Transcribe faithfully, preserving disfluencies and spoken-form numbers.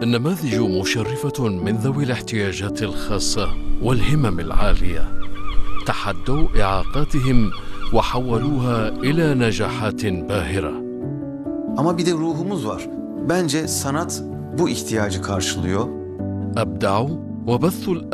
نماذج مشرفة من ذوي الاحتياجات الخاصة والهمم العالية تحدوا إعاقاتهم وحولوها إلى نجاحات باهرة. Ama bir de ruhumuz var. Bence sanat bu ihtiyacı karşılıyor. أبدعوا وبثوا